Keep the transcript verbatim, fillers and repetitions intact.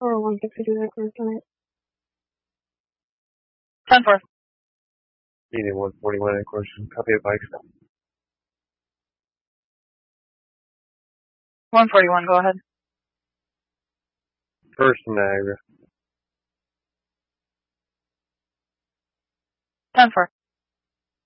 Or one sixty-two that clears tonight. ten four. Meeting one forty-one in question. Copy of Bikes. one forty-one, go ahead. First Niagara. ten four.